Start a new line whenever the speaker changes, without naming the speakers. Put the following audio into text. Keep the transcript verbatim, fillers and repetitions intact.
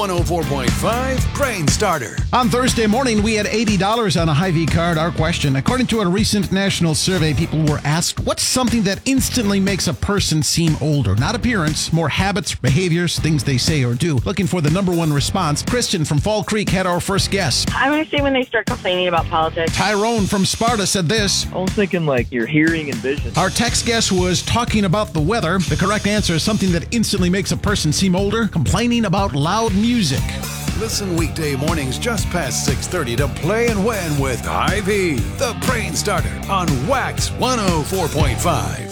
one oh four point five Brain Starter.
On Thursday morning, we had eighty dollars on a Hy-Vee card. Our question, according to a recent national survey, people were asked, what's something that instantly makes a person seem older? Not appearance, more habits, behaviors, things they say or do. Looking for the number one response, Kristen from Fall Creek had our first guess.
I'm going to say when they start complaining about politics.
Tyrone from Sparta said this.
I was thinking like your hearing and vision.
Our text guess was talking about the weather. The correct answer is something that instantly makes a person seem older, complaining about loud music.
Listen weekday mornings just past six thirty to Play and Win with Hy-Vee, the Brain Starter on Wax one oh four point five.